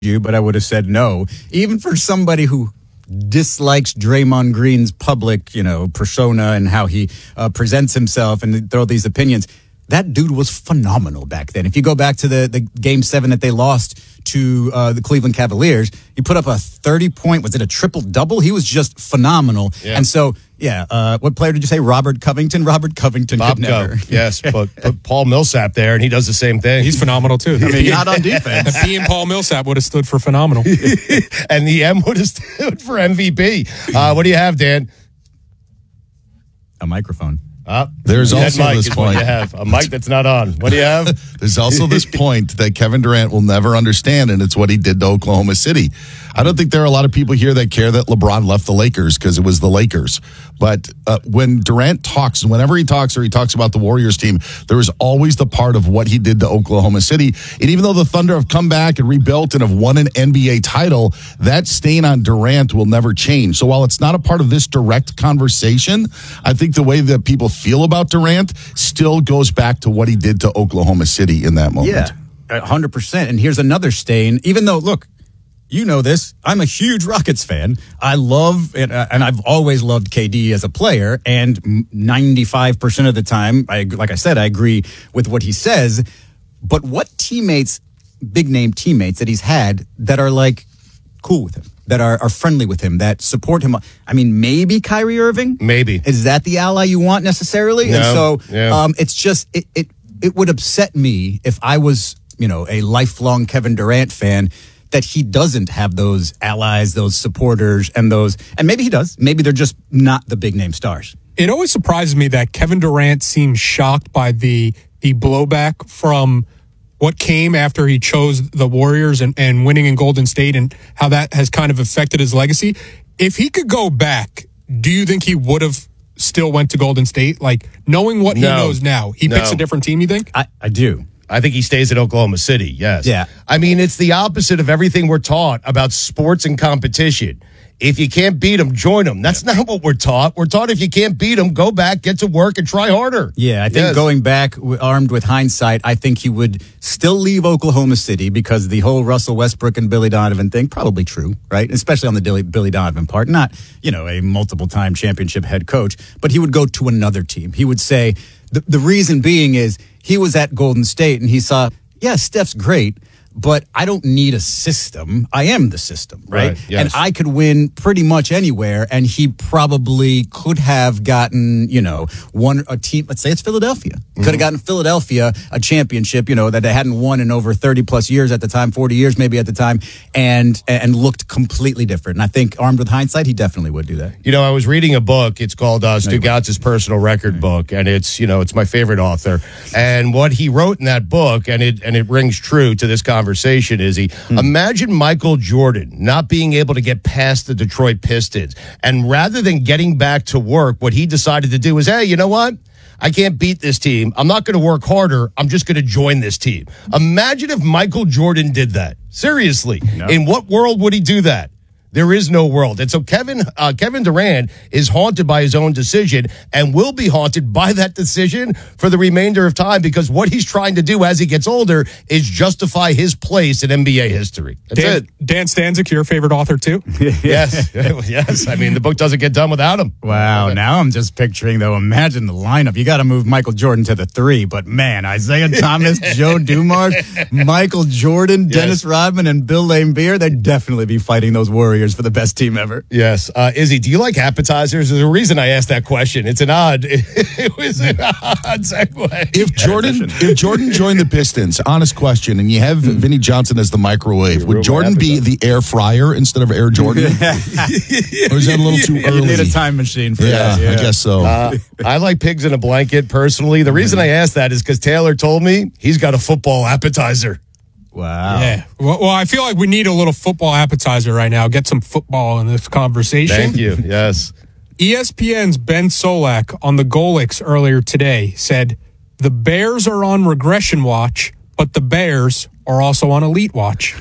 you, but I would have said no. Even for somebody who dislikes Draymond Green's public, persona and how he presents himself and throw these opinions. That dude was phenomenal back then. If you go back to the Game 7 that they lost to the Cleveland Cavaliers, he put up a 30-point, was it a triple-double? He was just phenomenal. Yeah. And so, what player did you say? Robert Covington? Robert Covington Bob could never. Yes, but put Paul Millsap there, and he does the same thing. He's phenomenal, too. Not on defense. The P and Paul Millsap would have stood for phenomenal. And the M would have stood for MVP. What do you have, Dan? A microphone. There's also this point. You have a mic that's not on. What do you have? There's also this point that Kevin Durant will never understand, and it's what he did to Oklahoma City. I don't think there are a lot of people here that care that LeBron left the Lakers because it was the Lakers. But when Durant talks, whenever he talks or he talks about the Warriors team, there is always the part of what he did to Oklahoma City. And even though the Thunder have come back and rebuilt and have won an NBA title, that stain on Durant will never change. So while it's not a part of this direct conversation, I think the way that people feel about Durant still goes back to what he did to Oklahoma City in that moment. Yeah, 100%. And here's another stain, even though, look, you know this. I'm a huge Rockets fan. I love it, and I've always loved KD as a player. And 95% of the time, like I said, I agree with what he says. But what teammates, big name teammates that he's had that are like cool with him, that are friendly with him, that support him? I mean, maybe Kyrie Irving. Maybe. Is that the ally you want necessarily? No. And so Yeah. it's just it would upset me if I was a lifelong Kevin Durant fan, that he doesn't have those allies, those supporters, and maybe he does. Maybe they're just not the big name stars. It always surprises me that Kevin Durant seems shocked by the blowback from what came after he chose the Warriors and winning in Golden State, and how that has kind of affected his legacy. If he could go back, do you think he would have still went to Golden State? Like, knowing what he knows now, he picks a different team, you think? I do. I think he stays at Oklahoma City, yes. Yeah. I mean, it's the opposite of everything we're taught about sports and competition. If you can't beat them, join them. That's not what we're taught. We're taught if you can't beat them, go back, get to work, and try harder. Yeah, I think going back, armed with hindsight, I think he would still leave Oklahoma City because the whole Russell Westbrook and Billy Donovan thing, probably true, right? Especially on the Billy Donovan part. Not, a multiple-time championship head coach, but he would go to another team. He would say, the reason being is he was at Golden State and he saw, Steph's great, but I don't need a system. I am the system, right? Yes. And I could win pretty much anywhere, and he probably could have gotten, a team, let's say it's Philadelphia. Could have gotten Philadelphia a championship, that they hadn't won in over 30 plus years at the time, 40 years maybe at the time, and looked completely different. And I think, armed with hindsight, he definitely would do that. I was reading a book. It's called Stugatz's Personal Record Book, and it's my favorite author. And what he wrote in that book, and it rings true to this conversation, is imagine Michael Jordan not being able to get past the Detroit Pistons, and rather than getting back to work, what he decided to do was, hey, you know what? I can't beat this team. I'm not going to work harder. I'm just going to join this team. Imagine if Michael Jordan did that. Seriously. No. In what world would he do that? There is no world. And so Kevin Durant is haunted by his own decision and will be haunted by that decision for the remainder of time, because what he's trying to do as he gets older is justify his place in NBA history. That's it. Dan Stanzik, your favorite author too? Yes. Yes. I mean, the book doesn't get done without him. Wow. Now I'm just picturing, though, imagine the lineup. You got to move Michael Jordan to the 3, but man, Isaiah Thomas, Joe Dumars, Michael Jordan, Dennis Rodman, and Bill Laimbeer, they'd definitely be fighting those Warriors for the best team ever. Yes. Izzy, do you like appetizers? There's a reason I asked that question. It was an odd segue. If Jordan joined the Pistons, honest question, and you have Vinnie Johnson as the microwave, would Jordan be the air fryer instead of Air Jordan? Or is that a little too early? You need a time machine for that. Yeah, I guess so. I like pigs in a blanket, personally. The reason I asked that is because Taylor told me he's got a football appetizer. Wow. Yeah. Well, I feel like we need a little football appetizer right now. Get some football in this conversation. Thank you. Yes. ESPN's Ben Solak on the Golics earlier today said the Bears are on regression watch, but the Bears are also on elite watch.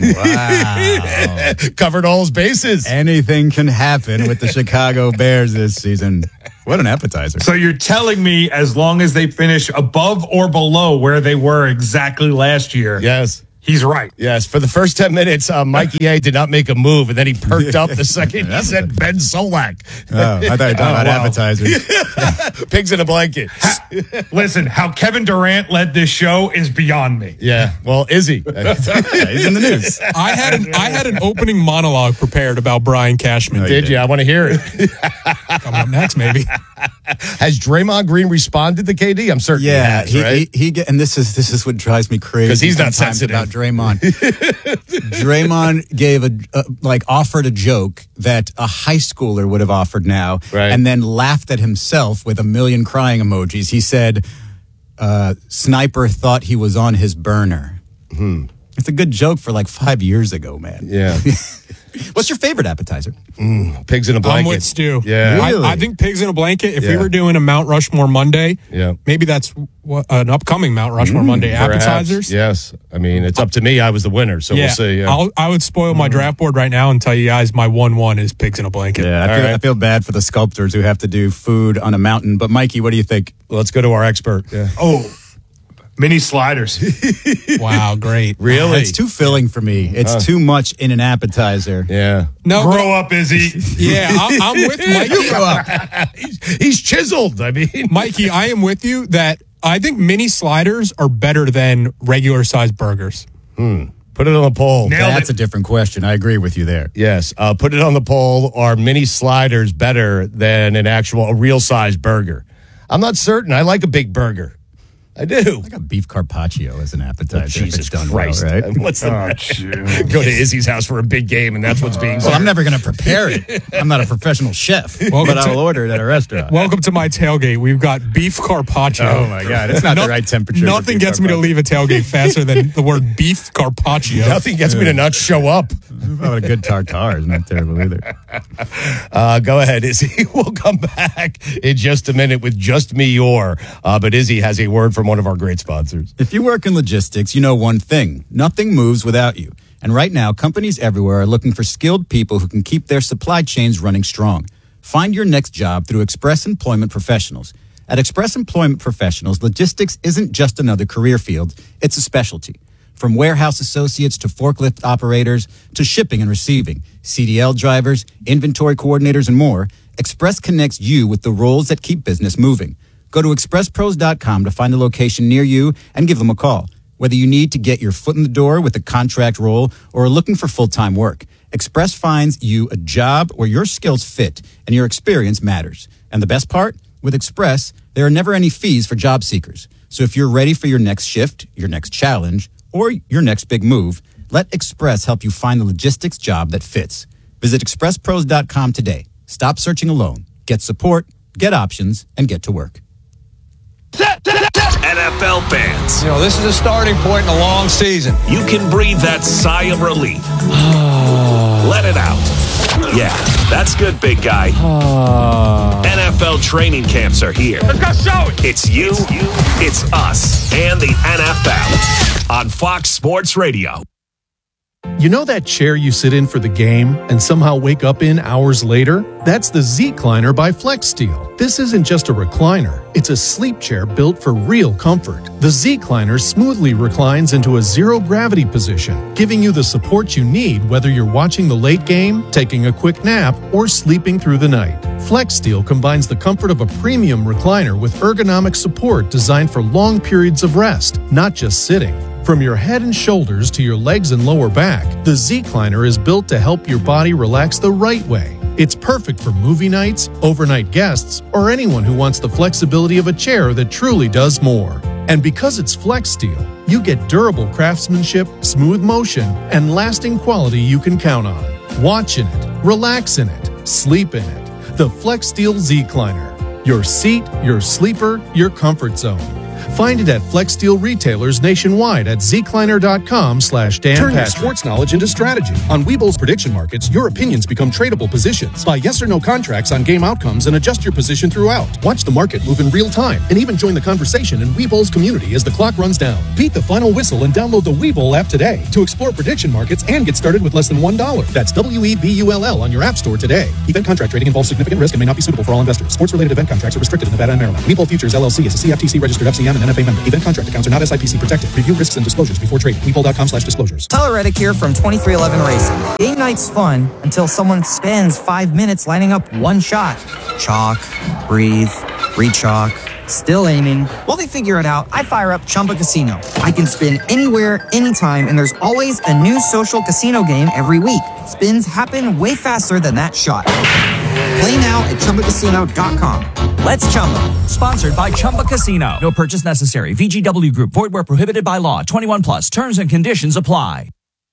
Wow. Covered all his bases. Anything can happen with the Chicago Bears this season. What an appetizer. So you're telling me as long as they finish above or below where they were exactly last year, yes, He's right. Yes, for the first 10 minutes, Mikey A did not make a move, and then he perked up the second he said Ben Solak. Oh, I thought you were talking about appetizers. Pigs in a blanket. Listen, how Kevin Durant led this show is beyond me. Yeah, well, is he? Yeah, he's in the news. I had an opening monologue prepared about Brian Cashman. Did you? I want to hear it. Coming up next, maybe. Has Draymond Green responded to KD? I'm certain Yeah, he has, right? he and this is what drives me crazy 'Cause he's not sometimes sensitive. about Draymond. Draymond gave offered a joke that a high schooler would have offered now, Right. and then laughed at himself with a million crying emojis. He said, "Sniper thought he was on his burner." It's a good joke for like 5 years ago, man. Yeah. What's your favorite appetizer? Pigs in a blanket. I'm with Stu. Yeah. Really? I think pigs in a blanket. If we Yeah. were doing a Mount Rushmore Monday, Yeah. maybe that's an upcoming Mount Rushmore Monday. Perhaps. Appetizers. Yes. I mean, it's up to me. I was the winner, so we'll see. Yeah. I would spoil my draft board right now and tell you guys my 1-1 is pigs in a blanket. Yeah, I feel bad for the sculptors who have to do food on a mountain. But Mikey, what do you think? Let's go to our expert. Yeah. Oh, mini sliders. Wow, great. Really? It's too filling for me. It's too much in an appetizer. Yeah. No, Grow up, Izzy. yeah, I'm with Mikey. He's chiseled. I mean, Mikey, I am with you that I think mini sliders are better than regular sized burgers. put it on the poll. Nailed That's it. a different question. I agree with you there. Yes. Put it on the poll. Are mini sliders better than a real size burger? I'm not certain. I like a big burger. I do. Like a beef carpaccio as an appetizer. if Jesus it's done Christ. well, right? What's the Oh, Go to Izzy's house for a big game, and that's what's being Well, I'm served. never going to prepare it. I'm not a professional chef, Welcome but I'll to- order it at a restaurant. Welcome to my tailgate. We've got beef carpaccio. Oh, my God. It's not the right temperature. for Nothing beef gets me to carpaccio. leave a tailgate faster than the word beef carpaccio. Nothing gets me to not show up. Oh, a good tartare is not terrible either. Go ahead, Izzy. We'll come back in just a minute with Just Me Your. But Izzy has a word from one of our great sponsors. If you work in logistics, you know one thing. Nothing moves without you. And right now, companies everywhere are looking for skilled people who can keep their supply chains running strong. Find your next job through Express Employment Professionals. At Express Employment Professionals, logistics isn't just another career field, it's a specialty. From warehouse associates to forklift operators to shipping and receiving, CDL drivers, inventory coordinators, and more, Express connects you with the roles that keep business moving. Go to expresspros.com to find a location near you and give them a call. Whether you need to get your foot in the door with a contract role or are looking for full-time work, Express finds you a job where your skills fit and your experience matters. And the best part? With Express, there are never any fees for job seekers. So if you're ready for your next shift, your next challenge, or your next big move, let Express help you find the logistics job that fits. Visit expresspros.com today. Stop searching alone. Get support, get options, and get to work. NFL fans, You know, this is a starting point in a long season. you can breathe that sigh of relief. Let it out. Yeah, that's good, big guy. NFL training camps are here. Let's go show it. It's you, it's us, and the NFL on Fox Sports Radio. You know that chair you sit in for the game and somehow wake up in hours later? That's the Z-Cliner by FlexSteel. This isn't just a recliner. It's a sleep chair built for real comfort. The Z-Cliner smoothly reclines into a zero-gravity position, giving you the support you need whether you're watching the late game, taking a quick nap, or sleeping through the night. FlexSteel combines the comfort of a premium recliner with ergonomic support designed for long periods of rest, not just sitting. From your head and shoulders to your legs and lower back, the Z-Cliner is built to help your body relax the right way. It's perfect for movie nights, overnight guests, or anyone who wants the flexibility of a chair that truly does more. And because it's FlexSteel, you get durable craftsmanship, smooth motion, and lasting quality you can count on. Watch in it, relax in it, sleep in it. The FlexSteel Z-Cliner. Your seat, your sleeper, your comfort zone. Find it at FlexSteel retailers nationwide at zcliner.com/Dan Turn your Patrick. sports knowledge into strategy. On Webull's prediction markets, your opinions become tradable positions. Buy yes or no contracts on game outcomes and adjust your position throughout. Watch the market move in real time and even join the conversation in Webull's community as the clock runs down. Beat the final whistle and download the Webull app today to explore prediction markets and get started with less than $1. That's WEBULL on your app store today. Event contract trading involves significant risk and may not be suitable for all investors. Sports-related event contracts are restricted in Nevada and Maryland. Webull Futures LLC is a CFTC registered FCM and an NFA member. Event contract accounts are not SIPC protected. Review risks and disclosures before trading. Webull.com/disclosures. Tyler Reddick here from 2311 Racing. Game night's fun until someone spends 5 minutes lining up one shot. Chalk, breathe, re-chalk, still aiming. While they figure it out, I fire up Chumba Casino. I can spin anywhere, anytime, and there's always a new social casino game every week. Spins happen way faster than that shot. Play now at ChumbaCasino.com. Let's Chumba. Sponsored by Chumba Casino. No purchase necessary. VGW Group. Void where prohibited by law. 21 plus. Terms and conditions apply.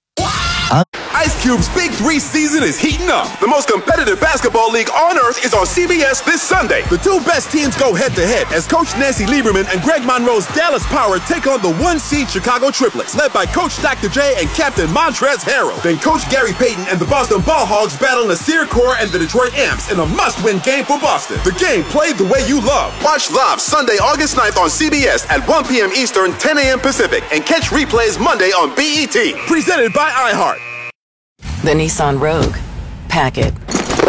Ice Cube's Big 3 season is heating up. The most competitive basketball league on earth is on CBS this Sunday. The two best teams go head-to-head as Coach Nancy Lieberman and Greg Monroe's Dallas Power take on the 1-seed Chicago Triplets, led by Coach Dr. J and Captain Montrezl Harrell. Then Coach Gary Payton and the Boston Ball Hogs battle Nasir Kaur and the Detroit Amps in a must-win game for Boston. The game played the way you love. Watch live Sunday, August 9th on CBS at 1 p.m. Eastern, 10 a.m. Pacific, and catch replays Monday on BET. Presented by iHeart. The Nissan Rogue. Pack it.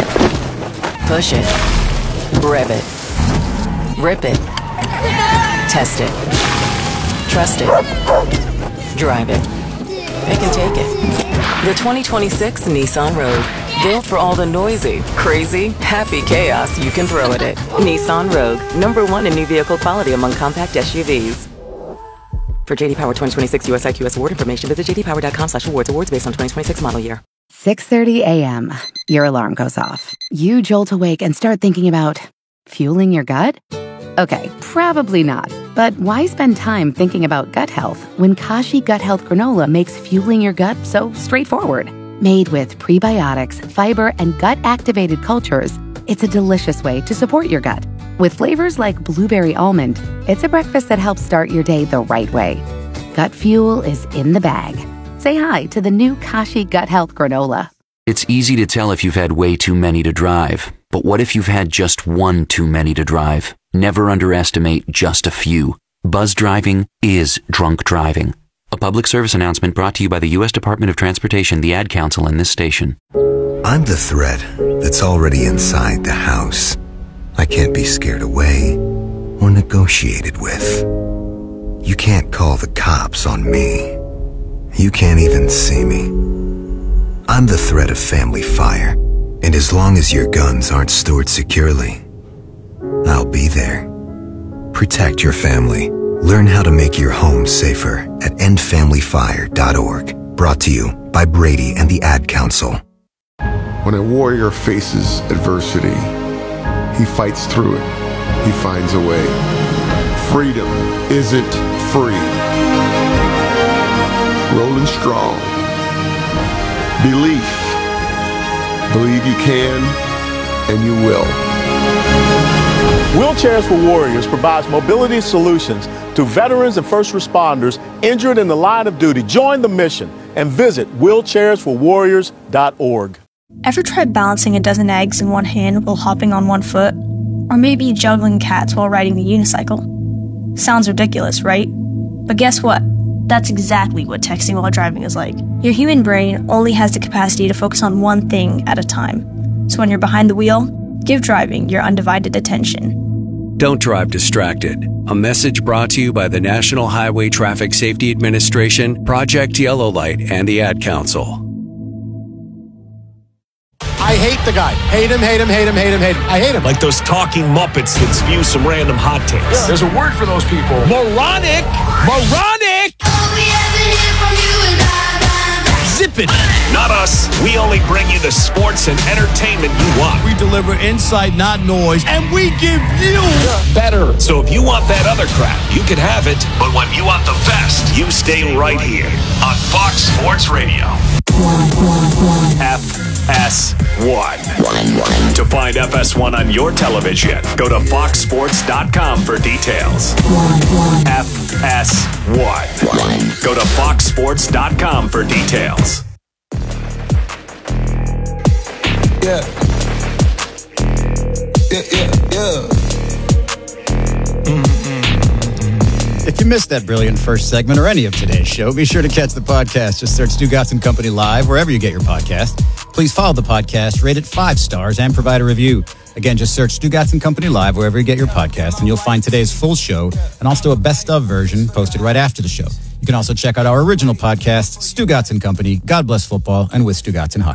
Push it. Rev it. Rip it. Test it. Trust it. Drive it. Pick and take it. The 2026 Nissan Rogue. Built for all the noisy, crazy, happy chaos you can throw at it. Nissan Rogue. #1 in new vehicle quality among compact SUVs. For JD Power 2026 US IQS award information, visit jdpower.com/awards. Awards based on 2026 model year. 6:30 a.m. Your alarm goes off. You jolt awake and start thinking about fueling your gut? Okay, probably not. But why spend time thinking about gut health when Kashi Gut Health Granola makes fueling your gut so straightforward? Made with prebiotics, fiber, and gut-activated cultures, it's a delicious way to support your gut. With flavors like blueberry almond, it's a breakfast that helps start your day the right way. Gut fuel is in the bag. Say hi to the new Kashi Gut Health Granola. It's easy to tell if you've had way too many to drive. But what if you've had just one too many to drive? Never underestimate just a few. Buzz driving is drunk driving. A public service announcement brought to you by the U.S. Department of Transportation, the Ad Council, and this station. I'm the threat that's already inside the house. I can't be scared away or negotiated with. You can't call the cops on me. You can't even see me. I'm the threat of family fire, and as long as your guns aren't stored securely, I'll be there. Protect your family. Learn how to make your home safer at endfamilyfire.org. Brought to you by Brady and the Ad Council. When a warrior faces adversity, he fights through it. He finds a way. Freedom isn't free. Rolling strong. Belief. Believe you can and you will. Wheelchairs for Warriors provides mobility solutions to veterans and first responders injured in the line of duty. Join the mission and visit wheelchairsforwarriors.org. Ever tried balancing a dozen eggs in one hand while hopping on one foot? Or maybe juggling cats while riding the unicycle? Sounds ridiculous, right? But guess what? That's exactly what texting while driving is like. Your human brain only has the capacity to focus on one thing at a time. So when you're behind the wheel, give driving your undivided attention. Don't drive distracted. A message brought to you by the National Highway Traffic Safety Administration, Project Yellow Light, and the Ad Council. I hate the guy. Hate him, hate him, hate him, hate him, hate him. I hate him. Like those talking Muppets that spew some random hot takes. Yeah, there's a word for those people. Moronic! Moronic! Zip it! Not us. We only bring you the sports and entertainment you want. We deliver insight, not noise, and we give you better. So if you want that other crap, you can have it. But when you want the best, you stay right here on Fox Sports Radio. FS1. To find FS1 on your television, go to foxsports.com for details. FS1. Go to foxsports.com for details. Yeah. If you missed that brilliant first segment or any of today's show, be sure to catch the podcast. Just search Stugotz and Company Live wherever you get your podcast. Please follow the podcast, rate it 5 stars, and provide a review. Again, just search Stugotz and Company Live wherever you get your podcast, and you'll find today's full show and also a best-of version posted right after the show. You can also check out our original podcast, Stugotz and Company, God Bless Football, and With Stugotz and Hockey.